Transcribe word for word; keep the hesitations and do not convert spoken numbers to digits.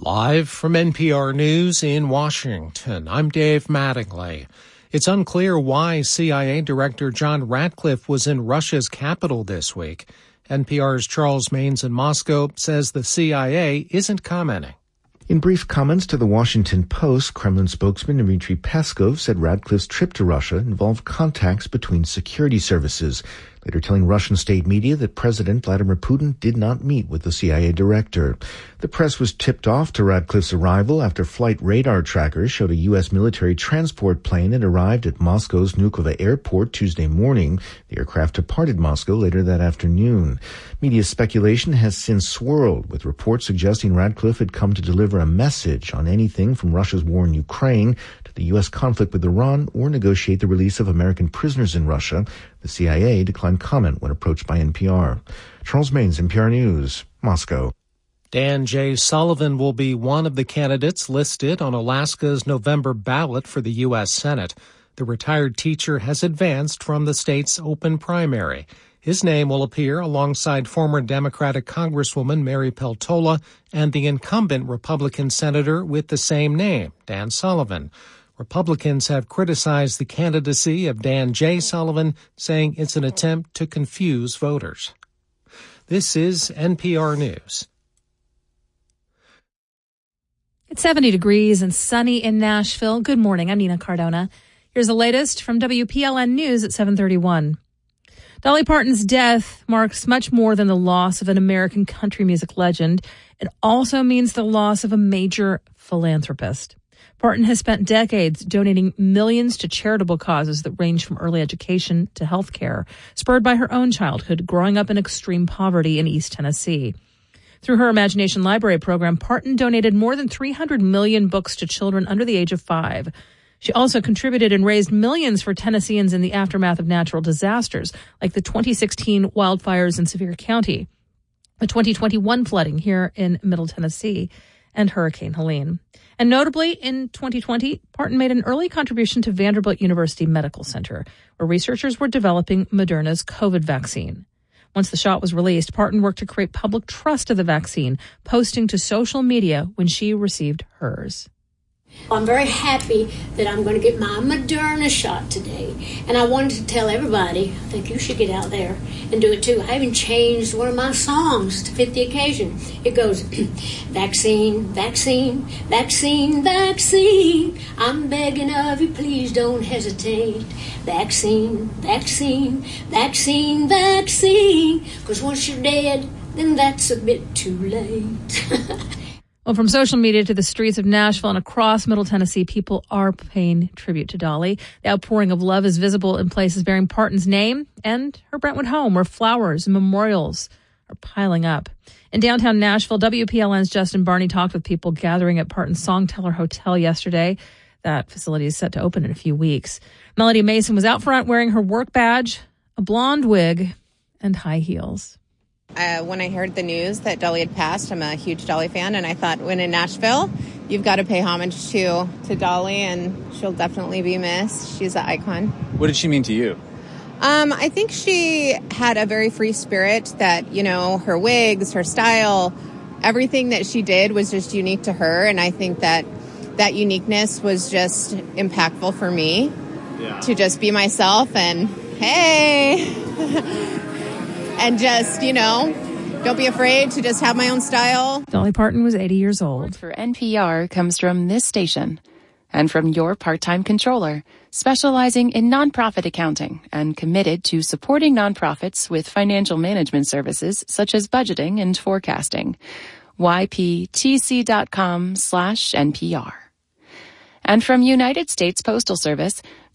Live from N P R News in Washington, I'm Dave Mattingly. It's unclear why C I A Director John Ratcliffe was in Russia's capital this week. N P R's Charles Maynes in Moscow says the C I A isn't commenting. In brief comments to the Washington Post, Kremlin spokesman Dmitry Peskov said Ratcliffe's trip to Russia involved contacts between security services, later telling Russian state media that President Vladimir Putin did not meet with the C I A director. The press was tipped off to Ratcliffe's arrival after flight radar trackers showed a U S military transport plane that arrived at Moscow's Vnukovo airport Tuesday morning. The aircraft departed Moscow later that afternoon. Media speculation has since swirled, with reports suggesting Ratcliffe had come to deliver a message on anything from Russia's war in Ukraine to the U S conflict with Iran or negotiate the release of American prisoners in Russia. The C I A declined comment when approached by N P R. Charles Maynes, N P R News, Moscow. Dan J. Sullivan will be one of the candidates listed on Alaska's November ballot for the U S Senate. The retired teacher has advanced from the state's open primary. His name will appear alongside former Democratic Congresswoman Mary Peltola and the incumbent Republican senator with the same name, Dan Sullivan. Republicans have criticized the candidacy of Dan J. Sullivan, saying it's an attempt to confuse voters. This is N P R News. It's seventy degrees and sunny in Nashville. Good morning. I'm Nina Cardona. Here's the latest from W P L N News at seven thirty-one. Dolly Parton's death marks much more than the loss of an American country music legend. It also means the loss of a major philanthropist. Parton has spent decades donating millions to charitable causes that range from early education to health care, spurred by her own childhood growing up in extreme poverty in East Tennessee. Through her Imagination Library program, Parton donated more than three hundred million books to children under the age of five. She also contributed and raised millions for Tennesseans in the aftermath of natural disasters, like the twenty sixteen wildfires in Sevier County, the twenty twenty-one flooding here in Middle Tennessee, and Hurricane Helene. And notably, in twenty twenty, Parton made an early contribution to Vanderbilt University Medical Center, where researchers were developing Moderna's COVID vaccine. Once the shot was released, Parton worked to create public trust of the vaccine, posting to social media when she received hers. I'm very happy that I'm going to get my Moderna shot today. And I wanted to tell everybody, I think you should get out there and do it too. I even changed one of my songs to fit the occasion. It goes, vaccine, vaccine, vaccine, vaccine. I'm begging of you, please don't hesitate. Vaccine, vaccine, vaccine, vaccine. Because once you're dead, then that's a bit too late. Well, from social media to the streets of Nashville and across Middle Tennessee, people are paying tribute to Dolly. The outpouring of love is visible in places bearing Parton's name and her Brentwood home, where flowers and memorials are piling up. In downtown Nashville, W P L N's Justin Barney talked with people gathering at Parton's Songteller Hotel yesterday. That facility is set to open in a few weeks. Melody Mason was out front wearing her work badge, a blonde wig, and high heels. Uh, when I heard the news that Dolly had passed, I'm a huge Dolly fan, and I thought, when in Nashville, you've got to pay homage to to Dolly, and she'll definitely be missed. She's an icon. What did she mean to you? Um, I think she had a very free spirit that, you know, her wigs, her style, everything that she did was just unique to her, and I think that that uniqueness was just impactful for me yeah. to just be myself and, hey... And just, you know, don't be afraid to just have my own style. Dolly Parton was eighty years old. For N P R comes from this station and from your part-time controller, specializing in nonprofit accounting and committed to supporting nonprofits with financial management services such as budgeting and forecasting. Y P T C dot com slash N P R. And from United States Postal Service,